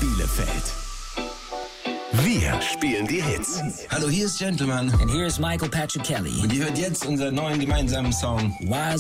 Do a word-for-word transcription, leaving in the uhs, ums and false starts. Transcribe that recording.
Bielefeld. Wir spielen die Hits. Hallo, hier ist Gentleman. And here's Michael Patrick Kelly. Und ihr hört jetzt unseren neuen gemeinsamen Song Wild